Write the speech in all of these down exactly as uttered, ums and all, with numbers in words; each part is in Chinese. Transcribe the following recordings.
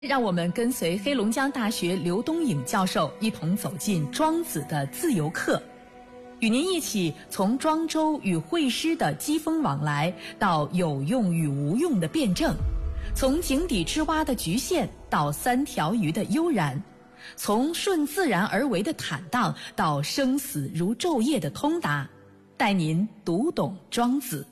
让我们跟随黑龙江大学刘东颖教授一同走进庄子的自由课，与您一起从庄周与会师的机锋往来到有用与无用的辩证，从井底之蛙的局限到三条鱼的悠然，从顺自然而为的坦荡到生死如昼夜的通达，带您读懂庄子。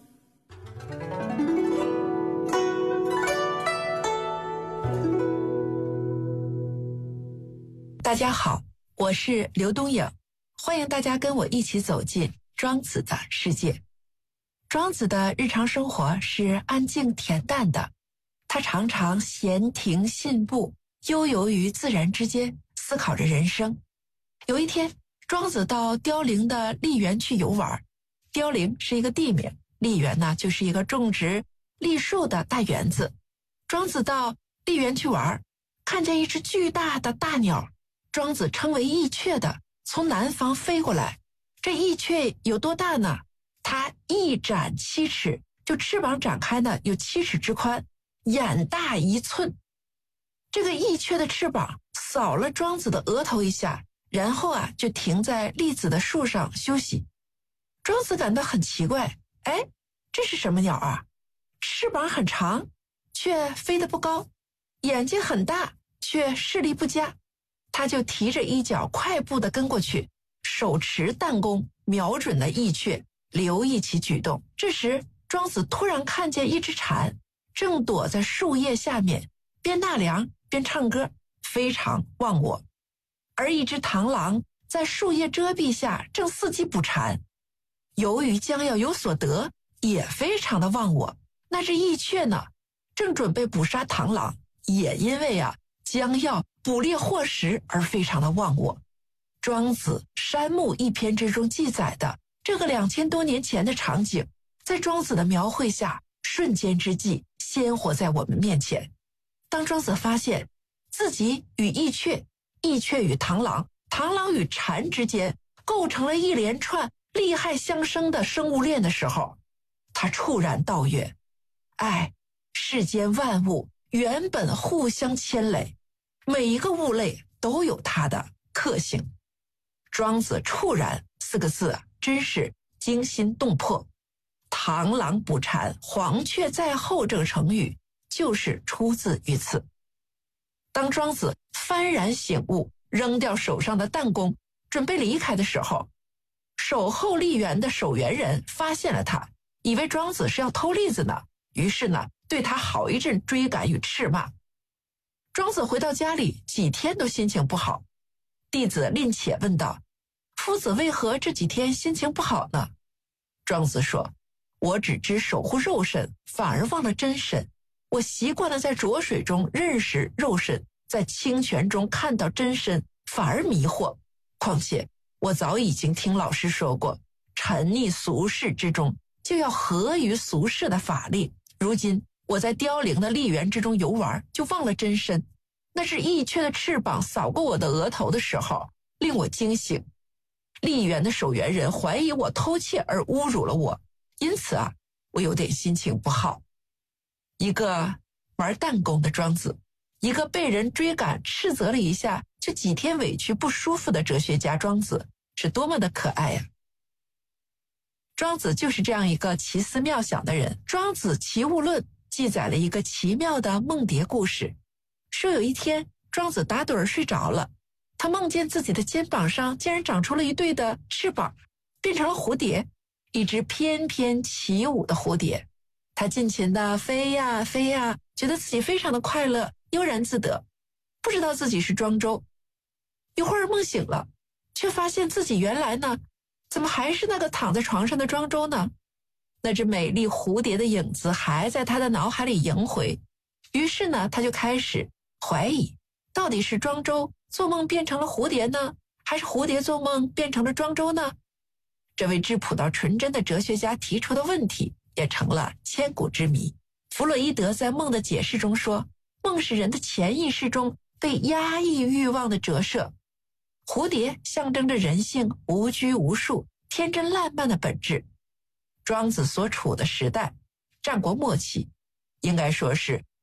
大家好，我是刘东颖，欢迎大家跟我一起走进庄子的世界。庄子的日常生活是安静恬淡的，他常常闲庭信步，悠游于自然之间，思考着人生。有一天，庄子到凋零的栎园去游玩。凋零是一个地名，栎园呢就是一个种植栎树的大园子。庄子到栎园去玩，看见一只巨大的大鸟，庄子称为翼雀的，从南方飞过来。这翼雀有多大呢？它翼展七尺，就翅膀展开呢有七尺之宽，眼大一寸。这个翼雀的翅膀扫了庄子的额头一下，然后啊就停在栗子的树上休息。庄子感到很奇怪，哎，这是什么鸟啊？翅膀很长，却飞得不高，眼睛很大，却视力不佳。他就提着衣角快步地跟过去，手持弹弓瞄准了翼雀，留意其举动。这时庄子突然看见一只蝉正躲在树叶下面，边纳凉边唱歌，非常忘我。而一只螳螂在树叶遮蔽下正伺机捕蝉，由于将要有所得，也非常的忘我。那只翼雀呢，正准备捕杀螳螂，也因为啊将要捕猎获食而非常的忘我。庄子《山木》一篇之中记载的这个两千多年前的场景，在庄子的描绘下，瞬间之际鲜活在我们面前。当庄子发现自己与翼雀，翼雀与螳螂，螳螂与蝉之间构成了一连串利害相生的生物链的时候，他触然道曰：哎，世间万物原本互相牵累，每一个物类都有它的克性。庄子触然四个字真是惊心动魄。螳螂捕蝉，黄雀在后这个成语就是出自于此。当庄子幡然醒悟，扔掉手上的弹弓，准备离开的时候，守候栎园的守园人发现了他，以为庄子是要偷栗子呢，于是呢对他好一阵追赶与斥骂。庄子回到家里，几天都心情不好。弟子吝且问道：夫子为何这几天心情不好呢？庄子说：我只知守护肉身，反而忘了真身。我习惯了在浊水中认识肉身，在清泉中看到真身，反而迷惑。况且我早已经听老师说过，沉溺俗世之中，就要合于俗世的法力。如今我在凋零的栎园之中游玩，就忘了真身。那是翼雀的翅膀扫过我的额头的时候，令我惊醒。栎园的守园人怀疑我偷窃而侮辱了我，因此啊，我有点心情不好。一个玩弹弓的庄子，一个被人追赶斥责了一下就几天委屈不舒服的哲学家庄子，是多么的可爱呀！庄子就是这样一个奇思妙想的人。庄子奇物论记载了一个奇妙的梦蝶故事，说有一天庄子打盹儿睡着了，他梦见自己的肩膀上竟然长出了一对的翅膀，变成了蝴蝶，一只翩翩起舞的蝴蝶。他尽情地飞呀飞呀，觉得自己非常的快乐，悠然自得，不知道自己是庄周。一会儿梦醒了，却发现自己原来呢，怎么还是那个躺在床上的庄周呢？那只美丽蝴蝶的影子还在他的脑海里萦回。于是呢，他就开始怀疑，到底是庄周做梦变成了蝴蝶呢，还是蝴蝶做梦变成了庄周呢？这位质朴到纯真的哲学家提出的问题也成了千古之谜。弗洛伊德在梦的解释中说，梦是人的潜意识中被压抑欲望的折射，蝴蝶象征着人性无拘无束、天真烂漫的本质。庄子所处的时代，战国末期，应该说是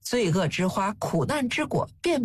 罪恶之花、苦难之果遍